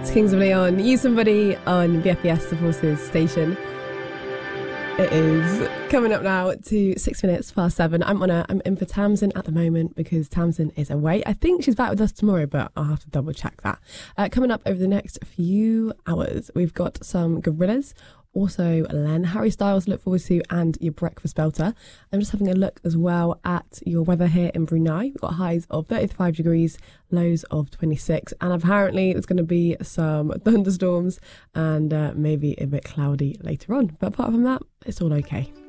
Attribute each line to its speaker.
Speaker 1: It's Kings of Leon. You Somebody on BFBS, the Forces station. It is coming up now to 6 minutes past 7. I'm in for Tamsin at the moment because Tamsin is away. I think she's back with us tomorrow, but I'll have to double check that. Coming up over the next few hours, we've got some Gorillaz, also Len, Harry Styles to look forward to, and your breakfast belter. I'm just having a look as well at your weather here in Brunei. We've got highs of 35 degrees, lows of 26, and apparently there's going to be some thunderstorms and maybe a bit cloudy later on. But apart from that, it's all okay.